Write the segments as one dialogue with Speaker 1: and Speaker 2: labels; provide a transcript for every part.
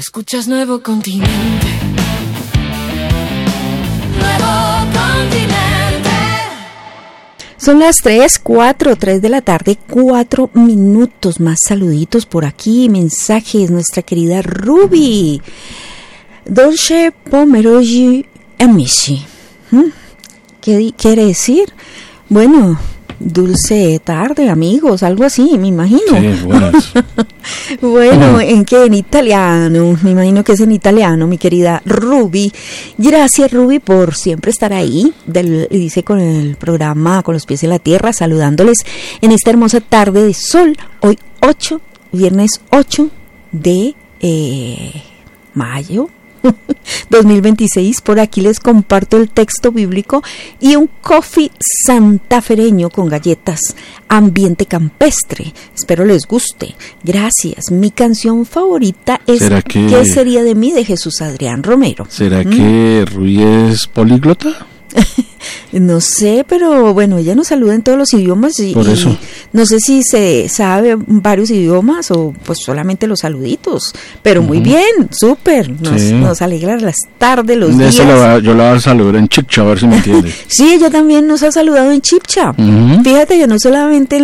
Speaker 1: Escuchas Nuevo Continente. Nuevo Continente.
Speaker 2: Son las 3 de la tarde, 4 minutos. Más saluditos por aquí, mensajes. Nuestra querida Ruby. Dolce pomerogi amici. ¿Qué quiere decir? Bueno, dulce tarde, amigos, algo así, me imagino.
Speaker 3: Sí, buenas.
Speaker 2: Bueno, ¿en qué? En italiano, me imagino que es en italiano, mi querida Ruby. Gracias, Ruby, por siempre estar ahí, dice, con el programa Con los Pies en la Tierra, saludándoles en esta hermosa tarde de sol, hoy viernes 8 de mayo 2026. Por aquí les comparto el texto bíblico y un coffee santafereño con galletas, ambiente campestre. Espero les guste. Gracias. Mi canción favorita es ¿Qué sería de mí? De Jesús Adrián Romero.
Speaker 3: ¿Será que Rui es políglota?
Speaker 2: No sé, pero bueno, ella nos saluda en todos los idiomas y no sé si se sabe varios idiomas o pues solamente los saluditos, pero muy bien, súper, nos alegra las tardes, los días.
Speaker 3: Yo la voy a saludar en chipcha, a ver si me entiende.
Speaker 2: Sí, ella también nos ha saludado en chipcha. Fíjate que no solamente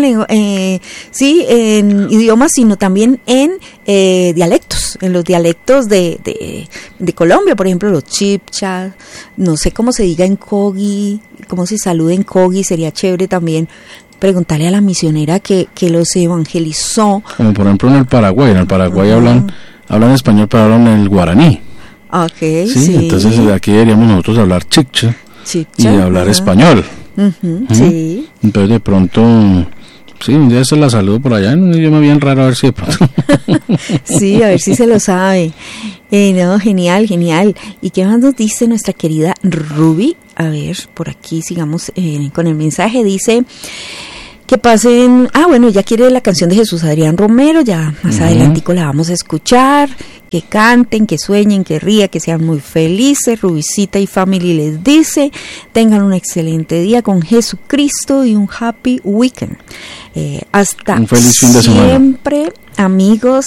Speaker 2: en idiomas, sino también en dialectos, en los dialectos de Colombia, por ejemplo, los chipcha, no sé cómo se diga en Kogi, cómo se saluda en Kogi, sería chévere también preguntarle a la misionera que los evangelizó. Como
Speaker 3: por ejemplo en el Paraguay hablan español, pero hablan el guaraní.
Speaker 2: Okay,
Speaker 3: sí. Entonces aquí deberíamos nosotros hablar chipcha y hablar español.
Speaker 2: Sí.
Speaker 3: Entonces de pronto... Sí, un día se la saludo por allá en un idioma bien raro, a ver si de pronto.
Speaker 2: Sí, a ver si se lo sabe. No, genial. ¿Y qué más nos dice nuestra querida Ruby? A ver, por aquí sigamos con el mensaje. Dice que pasen... bueno, ya quiere la canción de Jesús Adrián Romero, ya más adelantico la vamos a escuchar. Que canten, que sueñen, que rían, que sean muy felices. Rubicita y family les dice, tengan un excelente día con Jesucristo y un happy weekend. Hasta
Speaker 3: un feliz fin de semana.
Speaker 2: Siempre, amigos.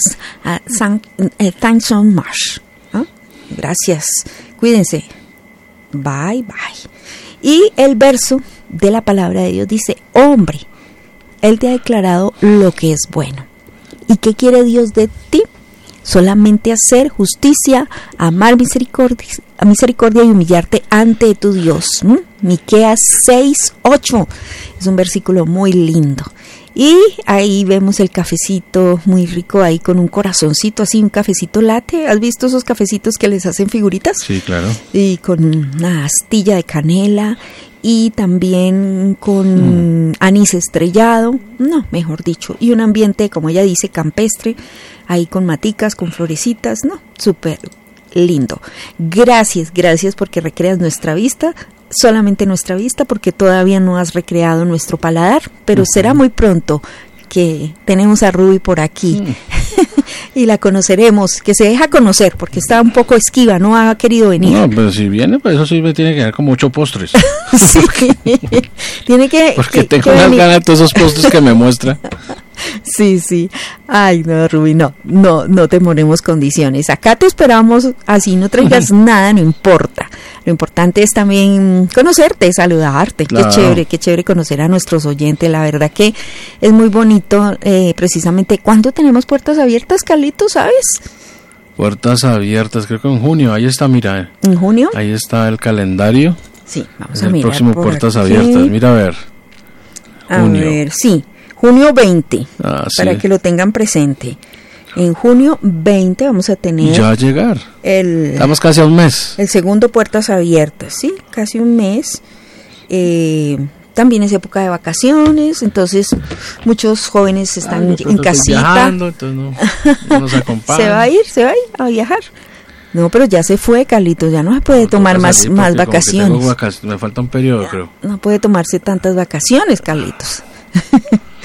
Speaker 2: Thanks so much. Gracias. Cuídense. Bye. Y el verso de la palabra de Dios dice, hombre, Él te ha declarado lo que es bueno. ¿Y qué quiere Dios de ti? Solamente hacer justicia, amar misericordia y humillarte ante tu Dios. Miqueas 6:8 es un versículo muy lindo. Y ahí vemos el cafecito muy rico ahí con un corazoncito así, un cafecito latte. ¿Has visto esos cafecitos que les hacen figuritas?
Speaker 3: Sí, claro.
Speaker 2: Y con una astilla de canela y también con anís estrellado, no, mejor dicho, y un ambiente, como ella dice, campestre, ahí con maticas, con florecitas, no, súper lindo. Gracias porque recreas nuestra vista, solamente nuestra vista, porque todavía no has recreado nuestro paladar, pero será muy pronto que tenemos a Ruby por aquí y la conoceremos, que se deja conocer porque está un poco esquiva, no ha querido venir.
Speaker 3: No, pero si viene, pues eso sí me tiene que dar como 8 postres.
Speaker 2: Sí, tiene que...
Speaker 3: Porque tengo unas ganas de todos esos postres que me muestra.
Speaker 2: Sí. Ay, no, Ruby, no te ponemos condiciones. Acá te esperamos, así no traigas nada, no importa. Lo importante es también conocerte, saludarte. Claro. Qué chévere conocer a nuestros oyentes. La verdad que es muy bonito, precisamente. ¿Cuándo tenemos puertas abiertas, Carlitos, sabes?
Speaker 3: Puertas abiertas, creo que en junio. Ahí está, mira.
Speaker 2: ¿En junio?
Speaker 3: Ahí está el calendario.
Speaker 2: Sí, vamos a mirar.
Speaker 3: El próximo puertas abiertas, mira a ver.
Speaker 2: Junio. A ver, sí. Junio 20, para que lo tengan presente. En junio 20 vamos a tener...
Speaker 3: Ya va a llegar. Estamos casi a un mes.
Speaker 2: El segundo Puertas Abiertas, sí, casi un mes. También es época de vacaciones, entonces muchos jóvenes están en casita.
Speaker 3: Viajando, entonces no nos acompañan.
Speaker 2: Se va a ir a viajar. No, pero ya se fue, Carlitos, ya no se puede tomar más vacaciones.
Speaker 3: Me falta un periodo, creo.
Speaker 2: No puede tomarse tantas vacaciones, Carlitos.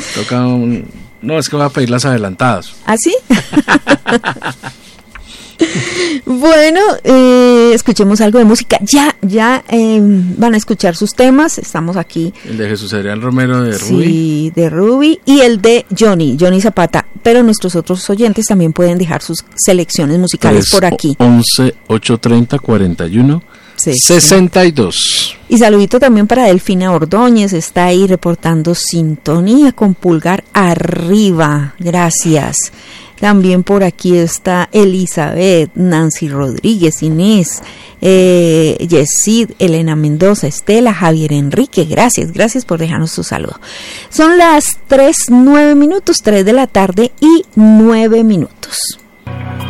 Speaker 3: No, es que voy a pedir las adelantadas.
Speaker 2: ¿Ah, sí? Bueno, escuchemos algo de música. Ya van a escuchar sus temas. Estamos aquí.
Speaker 3: El de Jesús Adrián Romero de Ruby.
Speaker 2: Sí, de Ruby. Y el de Johnny Zapata. Pero nuestros otros oyentes también pueden dejar sus selecciones musicales por aquí.
Speaker 3: 11 830 41 62.
Speaker 2: Y saludito también para Delfina Ordóñez, está ahí reportando sintonía con pulgar arriba, gracias. También por aquí está Elizabeth, Nancy Rodríguez, Inés, Yesid, Elena Mendoza, Estela, Javier Enrique, gracias por dejarnos su saludo. Son las 3:09, 3 de la tarde y 9 minutos.